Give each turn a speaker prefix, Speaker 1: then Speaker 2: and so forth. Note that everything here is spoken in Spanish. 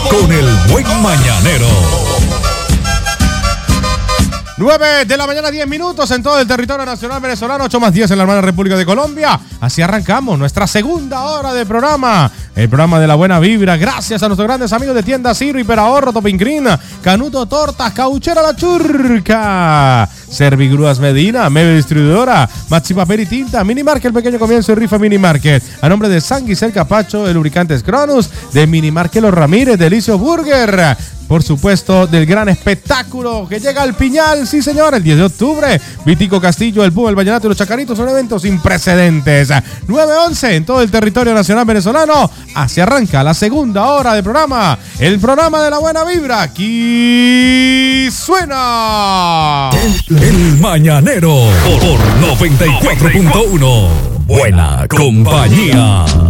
Speaker 1: con el buen mañanero.
Speaker 2: 9 de la mañana, 10 minutos en todo el territorio nacional venezolano, 8 más 10 en la hermana República de Colombia. Así arrancamos nuestra segunda hora de programa, el programa de la buena vibra. Gracias a nuestros grandes amigos de Tienda Ciro, Hiperahorro, Topping Green, Canuto Tortas, Cauchera La Churca, Servigrúas Medina, Meve Distribuidora, Maxi Papel y Tinta, Minimarket, el pequeño comienzo y rifa Minimarket. A nombre de San Guisel Capacho, el lubricante Cronus, de Minimarket Los Ramírez, Delicios Burger. Por supuesto, del gran espectáculo que llega al Piñal, sí señor, el 10 de octubre. Vitico Castillo, el Puma, el Vallenato y los Chacaritos son eventos sin precedentes. 9-11 en todo el territorio nacional venezolano. Así arranca la segunda hora de programa. El programa de la buena vibra. Aquí suena
Speaker 1: El mañanero por 94.1. Buena compañía.